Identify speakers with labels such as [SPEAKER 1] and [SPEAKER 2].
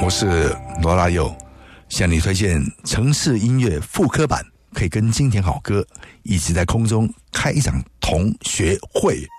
[SPEAKER 1] 我是罗大佑，向你推荐城市音乐复刻版，可以跟经典好歌一起在空中开一场同学会。